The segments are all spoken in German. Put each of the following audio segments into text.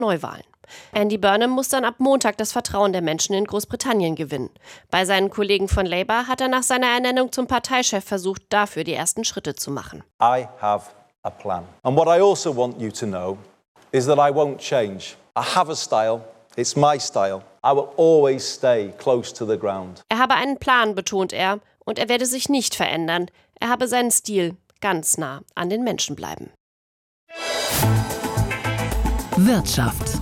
Neuwahlen. Andy Burnham muss dann ab Montag das Vertrauen der Menschen in Großbritannien gewinnen. Bei seinen Kollegen von Labour hat er nach seiner Ernennung zum Parteichef versucht, dafür die ersten Schritte zu machen. I have a plan. And what I also want you to know is that I won't change. I have a style. It's my style. I will always stay close to the ground. Er habe einen Plan, betont er, und er werde sich nicht verändern. Er habe seinen Stil, ganz nah an den Menschen bleiben. Wirtschaft.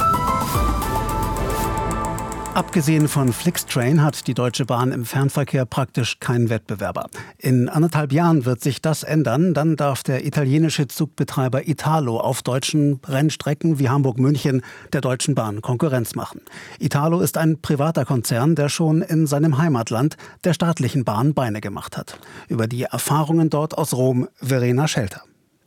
Abgesehen von Flixtrain hat die Deutsche Bahn im Fernverkehr praktisch keinen Wettbewerber. In 1,5 Jahren wird sich das ändern. Dann darf der italienische Zugbetreiber Italo auf deutschen Rennstrecken wie Hamburg-München der Deutschen Bahn Konkurrenz machen. Italo ist ein privater Konzern, der schon in seinem Heimatland der staatlichen Bahn Beine gemacht hat. Über die Erfahrungen dort aus Rom, Verena Schelter.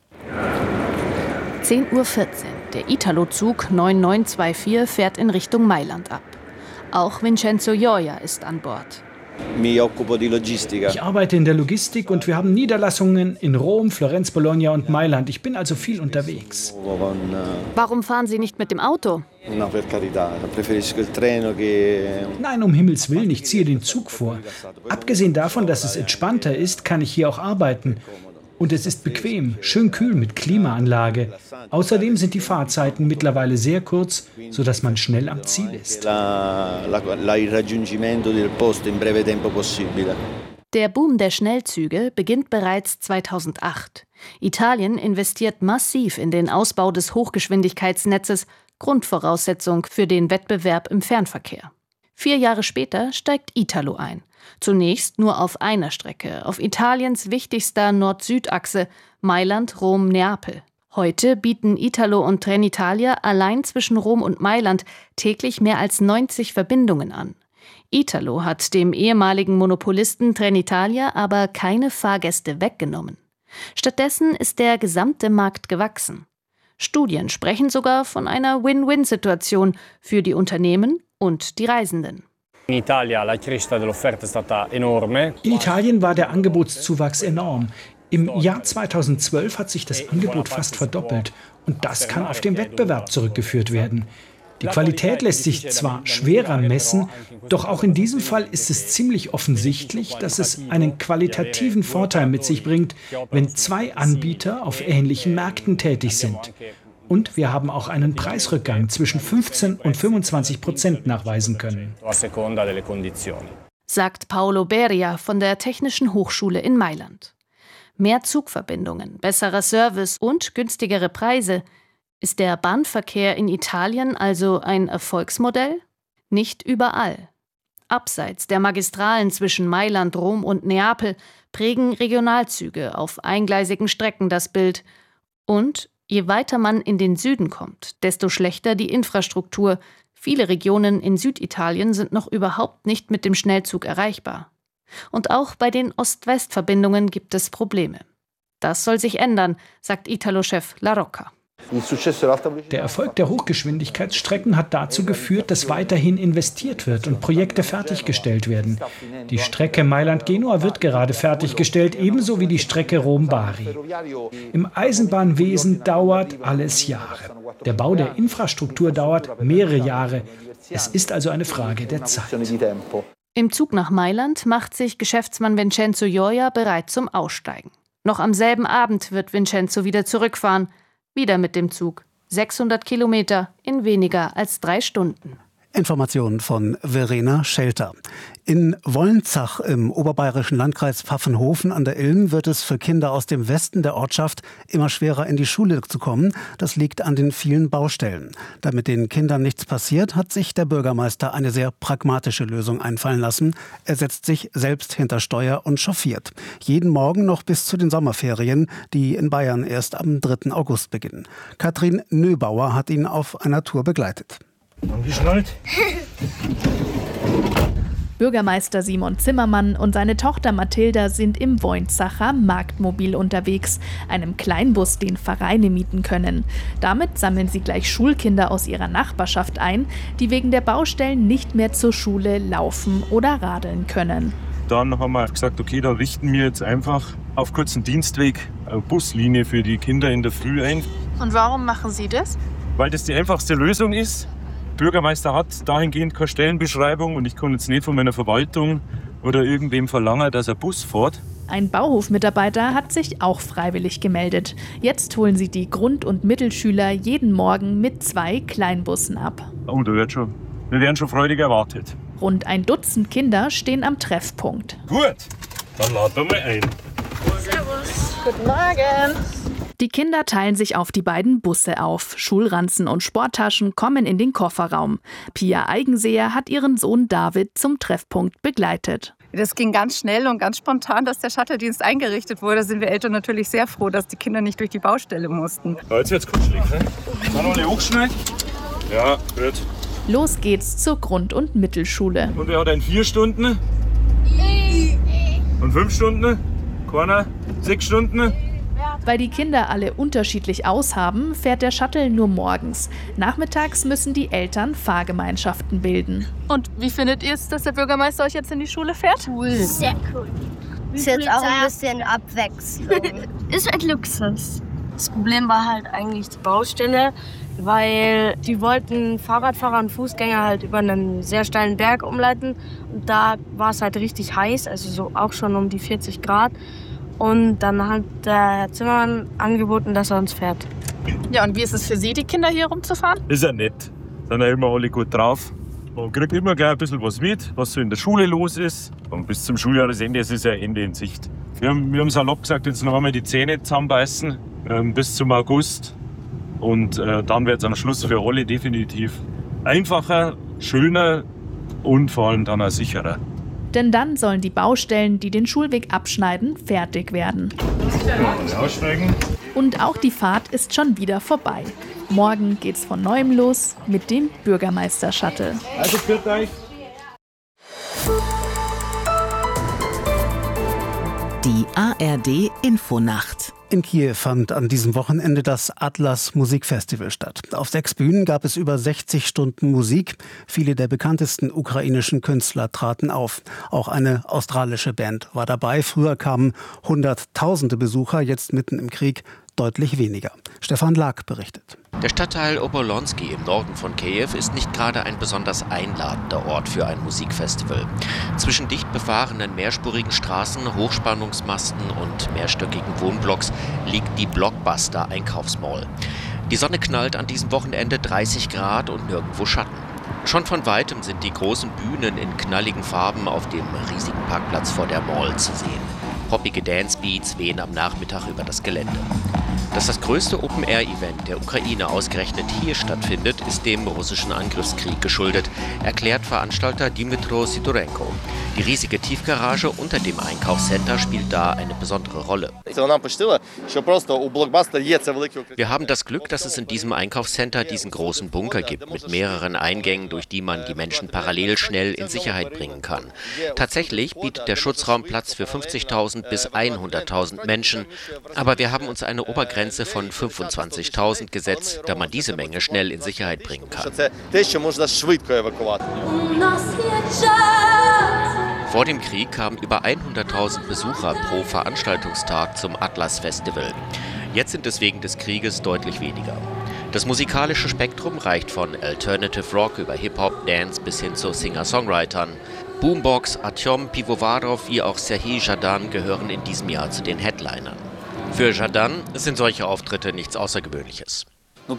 10:14 Uhr. Der Italo-Zug 9924 fährt in Richtung Mailand ab. Auch Vincenzo Gioia ist an Bord. Ich arbeite in der Logistik und wir haben Niederlassungen in Rom, Florenz, Bologna und Mailand. Ich bin also viel unterwegs. Warum fahren Sie nicht mit dem Auto? Nein, um Himmels Willen, ich ziehe den Zug vor. Abgesehen davon, dass es entspannter ist, kann ich hier auch arbeiten. Und es ist bequem, schön kühl mit Klimaanlage. Außerdem sind die Fahrzeiten mittlerweile sehr kurz, sodass man schnell am Ziel ist. Der Boom der Schnellzüge beginnt bereits 2008. Italien investiert massiv in den Ausbau des Hochgeschwindigkeitsnetzes, Grundvoraussetzung für den Wettbewerb im Fernverkehr. 4 Jahre später steigt Italo ein. Zunächst nur auf einer Strecke, auf Italiens wichtigster Nord-Süd-Achse, Mailand, Rom, Neapel. Heute bieten Italo und Trenitalia allein zwischen Rom und Mailand täglich mehr als 90 Verbindungen an. Italo hat dem ehemaligen Monopolisten Trenitalia aber keine Fahrgäste weggenommen. Stattdessen ist der gesamte Markt gewachsen. Studien sprechen sogar von einer Win-Win-Situation für die Unternehmen und die Reisenden. In Italien war der Angebotszuwachs enorm. Im Jahr 2012 hat sich das Angebot fast verdoppelt. Und das kann auf den Wettbewerb zurückgeführt werden. Die Qualität lässt sich zwar schwerer messen, doch auch in diesem Fall ist es ziemlich offensichtlich, dass es einen qualitativen Vorteil mit sich bringt, wenn 2 Anbieter auf ähnlichen Märkten tätig sind. Und wir haben auch einen Preisrückgang zwischen 15 und 25% nachweisen können. Sagt Paolo Beria von der Technischen Hochschule in Mailand. Mehr Zugverbindungen, besserer Service und günstigere Preise. Ist der Bahnverkehr in Italien also ein Erfolgsmodell? Nicht überall. Abseits der Magistralen zwischen Mailand, Rom und Neapel prägen Regionalzüge auf eingleisigen Strecken das Bild. Und je weiter man in den Süden kommt, desto schlechter die Infrastruktur. Viele Regionen in Süditalien sind noch überhaupt nicht mit dem Schnellzug erreichbar. Und auch bei den Ost-West-Verbindungen gibt es Probleme. Das soll sich ändern, sagt Italo-Chef La Rocca. Der Erfolg der Hochgeschwindigkeitsstrecken hat dazu geführt, dass weiterhin investiert wird und Projekte fertiggestellt werden. Die Strecke Mailand-Genua wird gerade fertiggestellt, ebenso wie die Strecke Rom-Bari. Im Eisenbahnwesen dauert alles Jahre. Der Bau der Infrastruktur dauert mehrere Jahre. Es ist also eine Frage der Zeit. Im Zug nach Mailand macht sich Geschäftsmann Vincenzo Gioia bereit zum Aussteigen. Noch am selben Abend wird Vincenzo wieder zurückfahren. Wieder mit dem Zug. 600 Kilometer in weniger als 3 Stunden. Informationen von Verena Schelter. In Wolnzach im oberbayerischen Landkreis Pfaffenhofen an der Ilm wird es für Kinder aus dem Westen der Ortschaft immer schwerer in die Schule zu kommen. Das liegt an den vielen Baustellen. Damit den Kindern nichts passiert, hat sich der Bürgermeister eine sehr pragmatische Lösung einfallen lassen. Er setzt sich selbst hinter Steuer und chauffiert. Jeden Morgen noch bis zu den Sommerferien, die in Bayern erst am 3. August beginnen. Katrin Nöbauer hat ihn auf einer Tour begleitet. Angeschnallt? Bürgermeister Simon Zimmermann und seine Tochter Mathilda sind im Wolnzacher Marktmobil unterwegs, einem Kleinbus, den Vereine mieten können. Damit sammeln sie gleich Schulkinder aus ihrer Nachbarschaft ein, die wegen der Baustellen nicht mehr zur Schule laufen oder radeln können. Dann haben wir gesagt, okay, dann richten wir jetzt einfach auf kurzen Dienstweg eine Buslinie für die Kinder in der Früh ein. Und warum machen Sie das? weil das die einfachste Lösung ist. Der Bürgermeister hat dahingehend keine Stellenbeschreibung und ich kann jetzt nicht von meiner Verwaltung oder irgendwem verlangen, dass er Bus fährt. Ein Bauhofmitarbeiter hat sich auch freiwillig gemeldet. Jetzt holen sie die Grund- und Mittelschüler jeden Morgen mit 2 Kleinbussen ab. Oh, wir werden schon freudig erwartet. Rund ein Dutzend Kinder stehen am Treffpunkt. Gut, dann laden wir mal ein. Servus. Guten Morgen. Die Kinder teilen sich auf die beiden Busse auf. Schulranzen und Sporttaschen kommen in den Kofferraum. Pia Eigenseher hat ihren Sohn David zum Treffpunkt begleitet. Das ging ganz schnell und ganz spontan, dass der Shuttle-Dienst eingerichtet wurde. Da sind wir Eltern natürlich sehr froh, dass die Kinder nicht durch die Baustelle mussten. Ja, jetzt wird's kuschelig, ne? Kann alle hochschneiden? Ja, gut. Los geht's zur Grund- und Mittelschule. Und wer hat einen 4 Stunden? Und 5 Stunden? Keiner? 6 Stunden? Weil die Kinder alle unterschiedlich aushaben, fährt der Shuttle nur morgens. Nachmittags müssen die Eltern Fahrgemeinschaften bilden. Und wie findet ihr es, dass der Bürgermeister euch jetzt in die Schule fährt? Cool. Sehr cool. Ist jetzt auch ein bisschen Abwechslung. Ist ein Luxus. Das Problem war halt eigentlich die Baustelle, weil die wollten Fahrradfahrer und Fußgänger halt über einen sehr steilen Berg umleiten. Und da war es halt richtig heiß, also so auch schon um die 40 Grad. Und dann hat der Zimmermann angeboten, dass er uns fährt. Ja, und wie ist es für Sie, die Kinder hier rumzufahren? Ist ja nett. Sind ja immer alle gut drauf. Man kriegt immer gleich ein bisschen was mit, was so in der Schule los ist. Und bis zum Schuljahresende ist es ja Ende in Sicht. Wir haben salopp gesagt, jetzt noch einmal die Zähne zusammenbeißen bis zum August. Und dann wird es am Schluss für alle definitiv einfacher, schöner und vor allem dann auch sicherer. Denn dann sollen die Baustellen, die den Schulweg abschneiden, fertig werden. Aussteigen. Und auch die Fahrt ist schon wieder vorbei. Morgen geht's von neuem los mit dem Bürgermeister-Shuttle. Also führt euch. Die ARD Infonacht. In Kiew fand an diesem Wochenende das Atlas Musikfestival statt. Auf 6 Bühnen gab es über 60 Stunden Musik. Viele der bekanntesten ukrainischen Künstler traten auf. Auch eine australische Band war dabei. Früher kamen Hunderttausende Besucher, jetzt mitten im Krieg deutlich weniger. Stefan Lag berichtet. Der Stadtteil Obolonsky im Norden von Kiew ist nicht gerade ein besonders einladender Ort für ein Musikfestival. Zwischen dicht befahrenen mehrspurigen Straßen, Hochspannungsmasten und mehrstöckigen Wohnblocks liegt die Blockbuster-Einkaufsmall. Die Sonne knallt an diesem Wochenende 30 Grad und nirgendwo Schatten. Schon von Weitem sind die großen Bühnen in knalligen Farben auf dem riesigen Parkplatz vor der Mall zu sehen. Poppige Dancebeats wehen am Nachmittag über das Gelände. Dass das größte Open-Air-Event der Ukraine ausgerechnet hier stattfindet, ist dem russischen Angriffskrieg geschuldet, erklärt Veranstalter Dmytro Sidorenko. Die riesige Tiefgarage unter dem Einkaufscenter spielt da eine besondere Rolle. Wir haben das Glück, dass es in diesem Einkaufscenter diesen großen Bunker gibt, mit mehreren Eingängen, durch die man die Menschen parallel schnell in Sicherheit bringen kann. Tatsächlich bietet der Schutzraum Platz für 50.000 bis 100.000 Menschen, aber wir haben uns eine Obergrenze von 25.000 gesetzt, da man diese Menge schnell in Sicherheit bringen kann. Vor dem Krieg kamen über 100.000 Besucher pro Veranstaltungstag zum Atlas Festival. Jetzt sind es wegen des Krieges deutlich weniger. Das musikalische Spektrum reicht von Alternative Rock über Hip-Hop, Dance bis hin zu Singer-Songwritern. Boombox, Artyom Pivovarov wie auch Serhij Zhadan gehören in diesem Jahr zu den Headlinern. Für Zhadan sind solche Auftritte nichts Außergewöhnliches. Nun,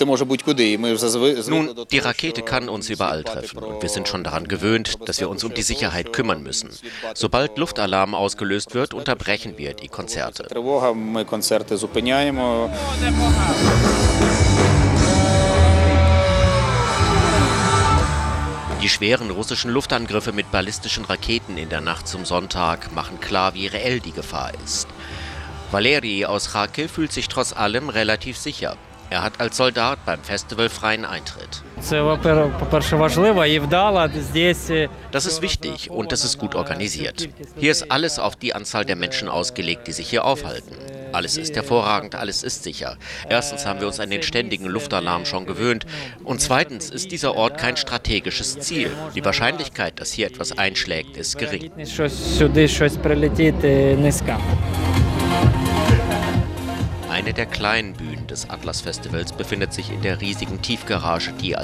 die Rakete kann uns überall treffen und wir sind schon daran gewöhnt, dass wir uns um die Sicherheit kümmern müssen. Sobald Luftalarm ausgelöst wird, unterbrechen wir die Konzerte. Die schweren russischen Luftangriffe mit ballistischen Raketen in der Nacht zum Sonntag machen klar, wie reell die Gefahr ist. Valeri aus Kharkiv fühlt sich trotz allem relativ sicher. Er hat als Soldat beim Festival freien Eintritt. Das ist wichtig und das ist gut organisiert. Hier ist alles auf die Anzahl der Menschen ausgelegt, die sich hier aufhalten. Alles ist hervorragend, alles ist sicher. Erstens haben wir uns an den ständigen Luftalarm schon gewöhnt. Und zweitens ist dieser Ort kein strategisches Ziel. Die Wahrscheinlichkeit, dass hier etwas einschlägt, ist gering. Eine der kleinen Bühnen des Atlas-Festivals befindet sich in der riesigen Tiefgarage, die